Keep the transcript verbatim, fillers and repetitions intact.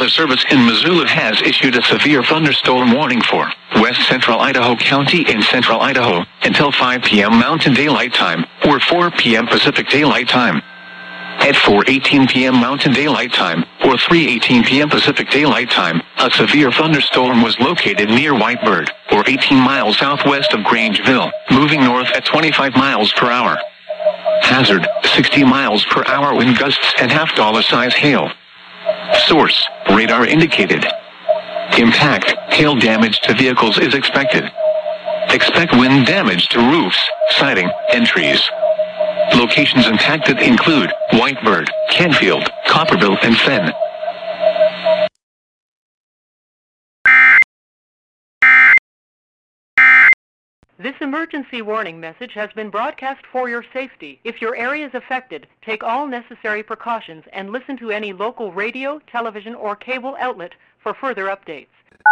Weather Service in Missoula has issued a severe thunderstorm warning for west central Idaho County in central Idaho until five p.m. Mountain Daylight Time or four p.m. Pacific Daylight Time. At four eighteen p.m. Mountain Daylight Time or three eighteen p.m. Pacific Daylight Time, a severe thunderstorm was located near Whitebird, or eighteen miles southwest of Grangeville, moving north at twenty-five miles per hour. Hazard, sixty miles per hour wind gusts and half-dollar size hail. Source, radar indicated. Impact, hail damage to vehicles is expected. Expect wind damage to roofs, siding, and trees. Locations impacted include Whitebird, Canfield, Copperville, and Fenn. This emergency warning message has been broadcast for your safety. If your area is affected, take all necessary precautions and listen to any local radio, television, or cable outlet for further updates.